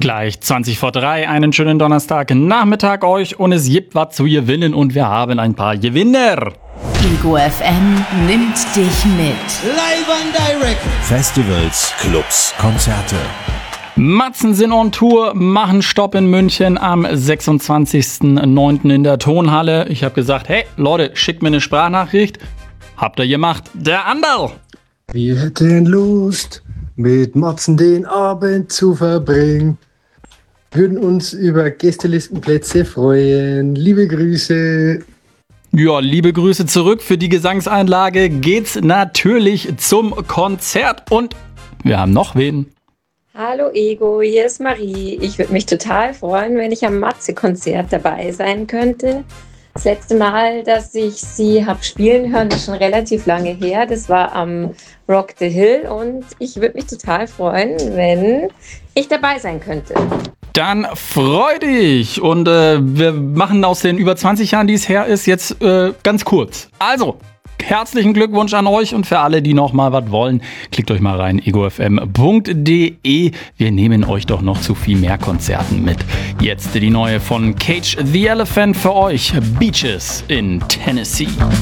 Gleich 20 vor 3, einen schönen Donnerstag-Nachmittag euch und es gibt was zu gewinnen und wir haben ein paar Gewinner. Ego FM nimmt dich mit. Live and direct. Festivals, Clubs, Konzerte. Matzen sind on Tour, machen Stopp in München am 26.09. in der Tonhalle. Ich habe gesagt, hey Leute, schickt mir eine Sprachnachricht. Habt ihr gemacht. Der Anderl. Wir hätten Lust, mit Matzen den Abend zu verbringen. Würden uns über Gästelistenplätze freuen. Liebe Grüße. Ja, liebe Grüße zurück. Für die Gesangseinlage geht's natürlich zum Konzert. Und wir haben noch wen. Hallo Ego, hier ist Marie. Ich würde mich total freuen, wenn ich am Matze-Konzert dabei sein könnte. Das letzte Mal, dass ich sie habe spielen hören, ist schon relativ lange her. Das war am Rock the Hill und ich würde mich total freuen, wenn ich dabei sein könnte. Dann freu dich! Und wir machen aus den über 20 Jahren, die es her ist, jetzt ganz kurz. Also, herzlichen Glückwunsch an euch und für alle, die noch mal was wollen, klickt euch mal rein, egofm.de. Wir nehmen euch doch noch zu viel mehr Konzerten mit. Jetzt die neue von Cage the Elephant für euch, Beaches in Tennessee.